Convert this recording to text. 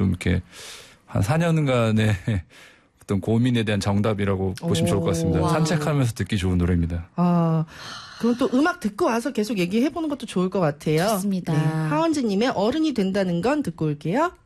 좀 이렇게 한 4년간의 어떤 고민에 대한 정답이라고 보시면 좋을 것 같습니다. 산책하면서 듣기 좋은 노래입니다. 그럼 또 음악 듣고 와서 계속 얘기해보는 것도 좋을 것 같아요. 좋습니다. 네, 하원주님의 어른이 된다는 건 듣고 올게요.